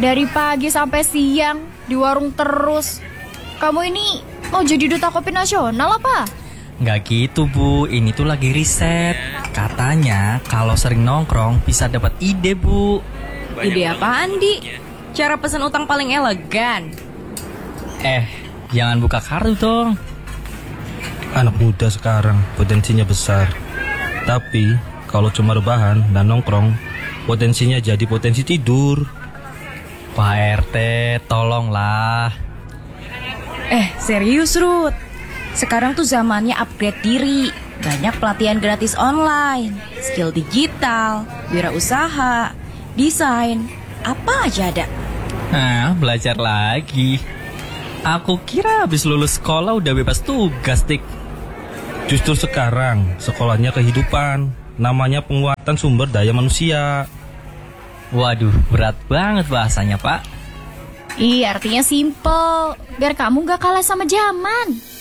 Dari pagi sampai siang di warung terus. Kamu ini mau jadi duta kopi nasional apa? Nggak gitu Bu, ini tuh lagi riset. Katanya kalau sering nongkrong bisa dapat ide Bu. Ide apaan, Di? Cara pesan utang paling elegan. Jangan buka kartu dong. Anak muda sekarang potensinya besar. Tapi kalau cuma rebahan dan nongkrong, potensinya jadi potensi tidur. Pak RT, tolonglah. Serius Ruth. Sekarang tuh zamannya upgrade diri. Banyak pelatihan gratis online, skill digital, wirausaha, desain, apa aja ada. Belajar lagi. Aku kira habis lulus sekolah udah bebas tugas, Dik. Justru sekarang sekolahnya kehidupan. Namanya penguatan sumber daya manusia. Waduh, berat banget bahasanya, Pak. Iya, artinya simple. Biar kamu gak kalah sama zaman.